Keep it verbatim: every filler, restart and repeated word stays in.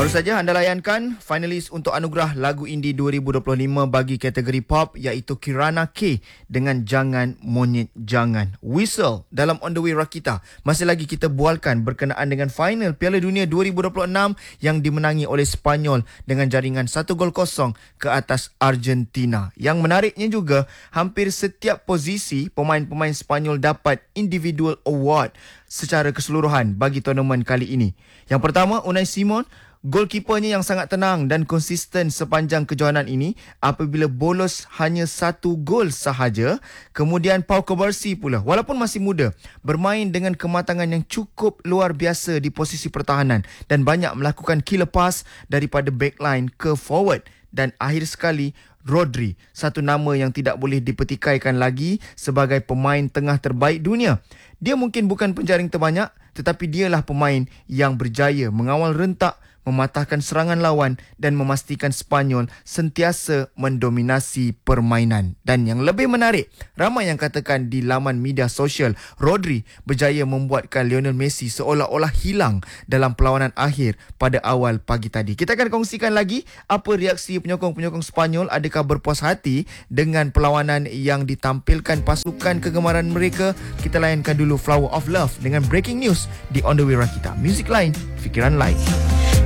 Baru saja anda layankan finalis untuk anugerah lagu indie dua ribu dua puluh lima bagi kategori pop iaitu Kirana K dengan Jangan Monyet Jangan. Whistle dalam On The Way Rakita. Masih lagi kita bualkan berkenaan dengan final Piala Dunia dua ribu dua puluh enam yang dimenangi oleh Sepanyol dengan jaringan satu gol kosong ke atas Argentina. Yang menariknya juga, hampir setiap posisi pemain-pemain Sepanyol dapat individual award secara keseluruhan bagi tournament kali ini. Yang pertama, Unai Simon. Goalkeepernya yang sangat tenang dan konsisten sepanjang kejohanan ini apabila bolos hanya satu gol sahaja. Kemudian Pau Kubarsi pula, walaupun masih muda, bermain dengan kematangan yang cukup luar biasa di posisi pertahanan dan banyak melakukan killer pass daripada backline ke forward. Dan akhir sekali, Rodri, satu nama yang tidak boleh dipetikaikan lagi sebagai pemain tengah terbaik dunia. Dia mungkin bukan penjaring terbanyak, tetapi dialah pemain yang berjaya mengawal rentak, mematahkan serangan lawan dan memastikan Sepanyol sentiasa mendominasi permainan. Dan yang lebih menarik, ramai yang katakan di laman media sosial, Rodri berjaya membuatkan Lionel Messi seolah-olah hilang dalam perlawanan akhir pada awal pagi tadi. Kita akan kongsikan lagi apa reaksi penyokong-penyokong Sepanyol, adakah berpuas hati dengan perlawanan yang ditampilkan pasukan kegemaran mereka. Kita layankan dulu Flower of Love dengan breaking news di On The Way Rakita. Muzik lain, fikiran lain.